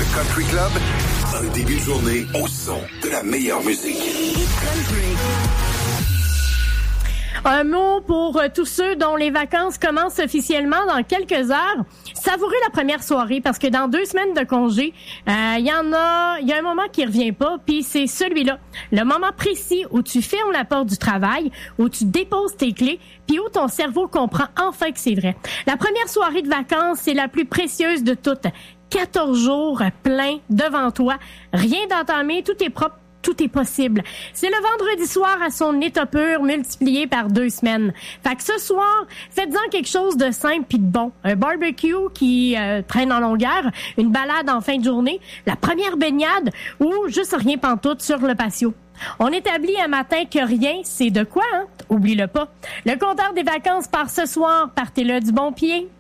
Country Club, un début de journée au son de la meilleure musique. Un mot pour tous ceux dont les vacances commencent officiellement dans quelques heures. Savourez la première soirée parce que dans 2 semaines de congé, il y a un moment qui revient pas, puis c'est celui-là. Le moment précis où tu fermes la porte du travail, où tu déposes tes clés, puis où ton cerveau comprend enfin que c'est vrai. La première soirée de vacances, c'est la plus précieuse de toutes. 14 jours pleins devant toi, rien d'entamé, tout est propre. Tout est possible. C'est le vendredi soir à son état pur multiplié par 2 semaines. Fait que ce soir, faites-en quelque chose de simple puis de bon. Un barbecue qui traîne en longueur, une balade en fin de journée, la première baignade ou juste rien pantoute sur le patio. On établit un matin que rien, c'est de quoi, hein? Oublie-le pas. Le compteur des vacances part ce soir. Partez-le du bon pied.